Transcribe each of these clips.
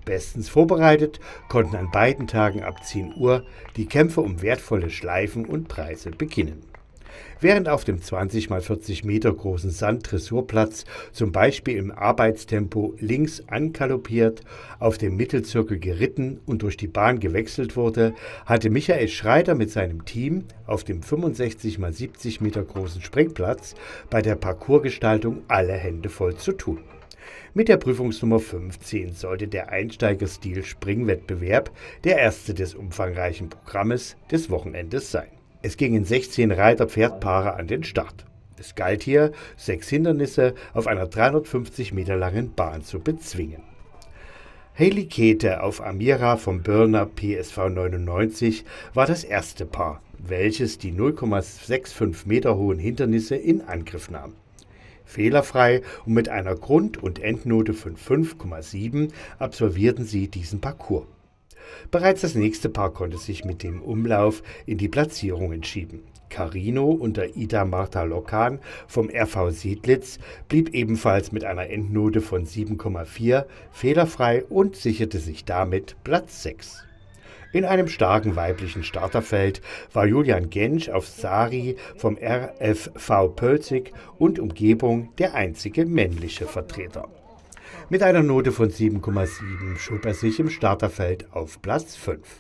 Bestens vorbereitet konnten an beiden Tagen ab 10 Uhr die Kämpfe um wertvolle Schleifen und Preise beginnen. Während auf dem 20 x 40 Meter großen Sand-Dressurplatz zum Beispiel im Arbeitstempo links angaloppiert, auf dem Mittelzirkel geritten und durch die Bahn gewechselt wurde, hatte Michael Schreiter mit seinem Team auf dem 65 x 70 Meter großen Springplatz bei der Parcoursgestaltung alle Hände voll zu tun. Mit der Prüfungsnummer 15 sollte der Einsteigerstil-Springwettbewerb der erste des umfangreichen Programmes des Wochenendes sein. Es gingen 16 Reiter-Pferdpaare an den Start. Es galt hier, 6 Hindernisse auf einer 350 Meter langen Bahn zu bezwingen. Hayley Kete auf Amira vom Birner PSV 99 war das erste Paar, welches die 0,65 Meter hohen Hindernisse in Angriff nahm. Fehlerfrei und mit einer Grund- und Endnote von 5,7 absolvierten sie diesen Parcours. Bereits das nächste Paar konnte sich mit dem Umlauf in die Platzierungen schieben. Carino unter Ida Marta Lokan vom RV Seedlitz blieb ebenfalls mit einer Endnote von 7,4 fehlerfrei und sicherte sich damit Platz 6. In einem starken weiblichen Starterfeld war Julian Gensch auf Sari vom RFV Pölzig und Umgebung der einzige männliche Vertreter. Mit einer Note von 7,7 schob er sich im Starterfeld auf Platz 5.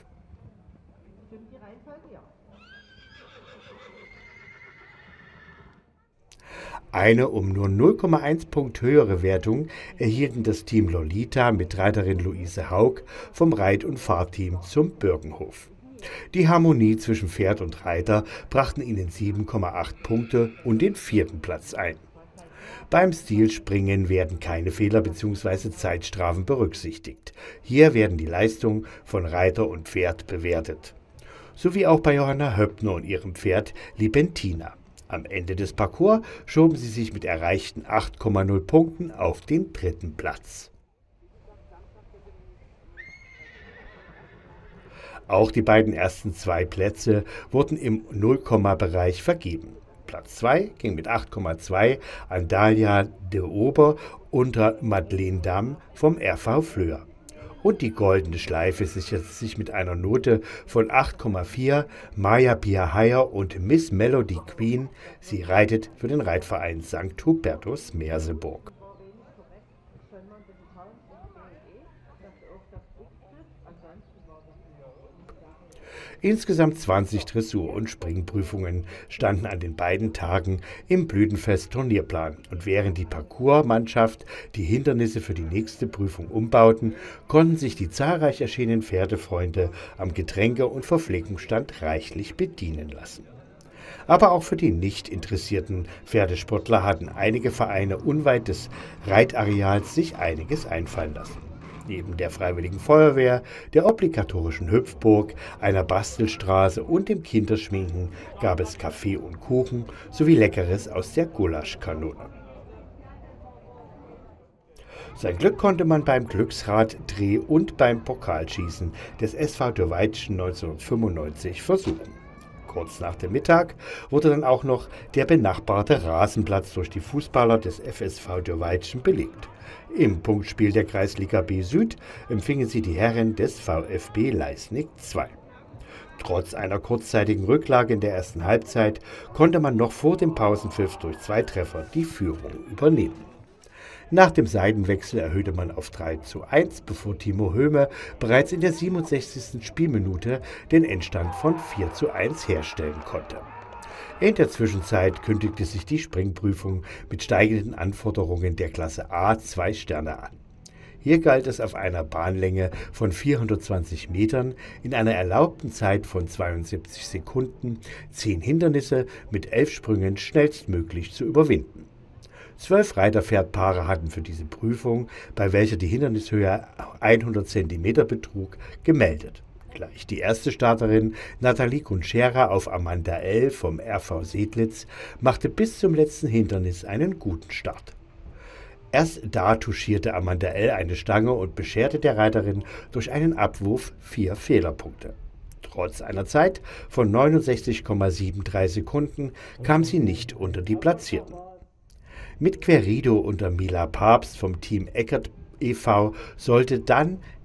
Eine um nur 0,1 Punkt höhere Wertung erhielten das Team Lolita mit Reiterin Luise Haug vom Reit- und Fahrteam zum Bürgenhof. Die Harmonie zwischen Pferd und Reiter brachten ihnen 7,8 Punkte und den 4. Platz ein. Beim Stilspringen werden keine Fehler bzw. Zeitstrafen berücksichtigt. Hier werden die Leistungen von Reiter und Pferd bewertet. Sowie auch bei Johanna Höppner und ihrem Pferd Libentina. Am Ende des Parcours schoben sie sich mit erreichten 8,0 Punkten auf den 3. Platz. Auch die beiden ersten 2 Plätze wurden im Nullkomma-Bereich vergeben. Platz 2 ging mit 8,2 an Dalia de Ober unter Madeleine Damm vom RV Flöhr. Und die goldene Schleife sicherte sich mit einer Note von 8,4 Maya Biahayer und Miss Melody Queen. Sie reitet für den Reitverein St. Hubertus Merseburg. Insgesamt 20 Dressur- und Springprüfungen standen an den beiden Tagen im Blütenfest-Turnierplan. Und während die Parcoursmannschaft die Hindernisse für die nächste Prüfung umbauten, konnten sich die zahlreich erschienenen Pferdefreunde am Getränke- und Verpflegungsstand reichlich bedienen lassen. Aber auch für die nicht interessierten Pferdesportler hatten einige Vereine unweit des Reitareals sich einiges einfallen lassen. Neben der Freiwilligen Feuerwehr, der obligatorischen Hüpfburg, einer Bastelstraße und dem Kinderschminken gab es Kaffee und Kuchen sowie Leckeres aus der Gulaschkanone. Sein Glück konnte man beim Glücksrad-Dreh und beim Pokalschießen des SV Dürrweitschen 1995 versuchen. Kurz nach dem Mittag wurde dann auch noch der benachbarte Rasenplatz durch die Fußballer des FSV Dürrweitschen belegt. Im Punktspiel der Kreisliga B Süd empfingen sie die Herren des VfB Leisnig II. Trotz einer kurzzeitigen Rücklage in der ersten Halbzeit konnte man noch vor dem Pausenpfiff durch 2 Treffer die Führung übernehmen. Nach dem Seitenwechsel erhöhte man auf 3:1, bevor Timo Höhme bereits in der 67. Spielminute den Endstand von 4:1 herstellen konnte. In der Zwischenzeit kündigte sich die Springprüfung mit steigenden Anforderungen der Klasse A 2 Sterne an. Hier galt es auf einer Bahnlänge von 420 Metern in einer erlaubten Zeit von 72 Sekunden 10 Hindernisse mit 11 Sprüngen schnellstmöglich zu überwinden. 12 Reiterpferdpaare hatten für diese Prüfung, bei welcher die Hindernishöhe 100 cm betrug, gemeldet. Gleich die erste Starterin, Nathalie Kunschera auf Amanda L. vom RV Seedlitz, machte bis zum letzten Hindernis einen guten Start. Erst da touchierte Amanda L. eine Stange und bescherte der Reiterin durch einen Abwurf 4 Fehlerpunkte. Trotz einer Zeit von 69,73 Sekunden kam sie nicht unter die Platzierten. Mit Querido unter Mila Papst vom Team Eckert e.V. sollte dann